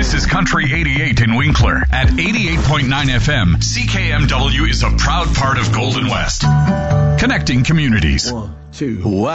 This is Country 88 in Winkler. At 88.9 FM, CKMW is a proud part of Golden West. Connecting communities. 1, 2. Wow.